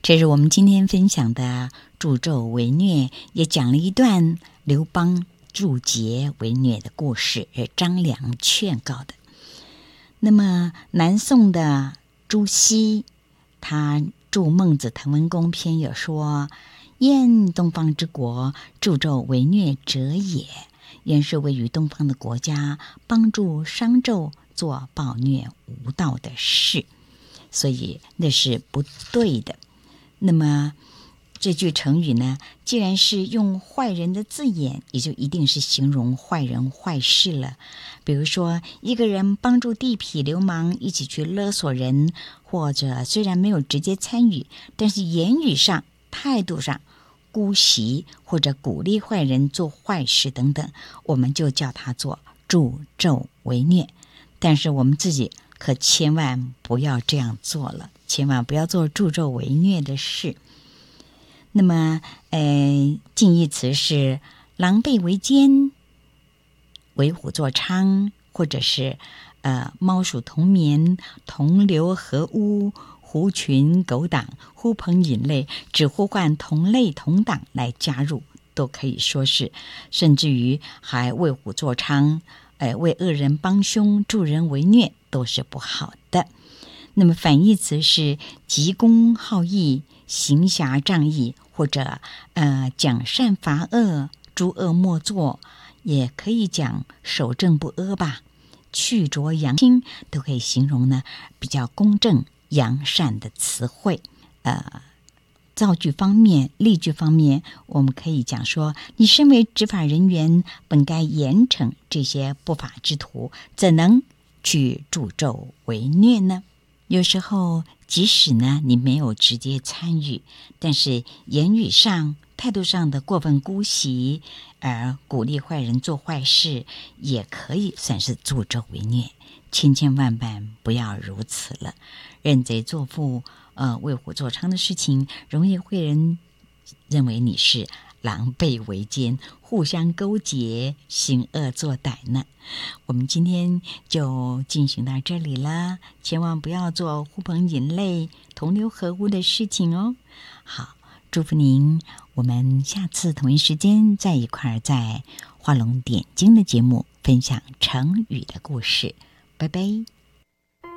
这是我们今天分享的助纣为虐，也讲了一段刘邦助桀为虐的故事，是张良劝告的。那么南宋的朱熹，他著《孟子滕文公篇》有说：燕东方之国，助纣为虐者也。燕是位于东方的国家，帮助商纣做暴虐无道的事，所以那是不对的。那么这句成语呢，既然是用坏人的字眼，也就一定是形容坏人坏事了。比如说，一个人帮助地痞流氓一起去勒索人，或者虽然没有直接参与，但是言语上、态度上姑息或者鼓励坏人做坏事等等，我们就叫他做助纣为虐。但是我们自己可千万不要这样做了，千万不要做助纣为虐的事。那么近义词是狼狈为奸、为虎作伥，或者是猫鼠同眠、同流合污、狐群狗党、呼朋引类，只呼唤同类同党来加入，都可以说是，甚至于还为虎作伥，为恶人帮凶、助人为虐，都是不好的。那么反义词是急公好义、行侠仗义，或者讲善罚恶、诸恶莫作，也可以讲守正不阿吧。去浊扬清都可以形容呢比较公正扬善的词汇。造句方面、例句方面，我们可以讲说，你身为执法人员，本该严惩这些不法之徒，怎能去助纣为虐呢？有时候即使呢你没有直接参与，但是言语上、态度上的过分姑息，而鼓励坏人做坏事，也可以算是助纣为虐。千千万万不要如此了。认贼作父、为虎作伥的事情，容易会人认为你是狼狈为奸，互相勾结，行恶作歹呢。我们今天就进行到这里了，千万不要做呼朋引类、同流合污的事情哦。好，祝福您，我们下次同一时间在一块儿，在画龙点睛的节目分享成语的故事。拜拜。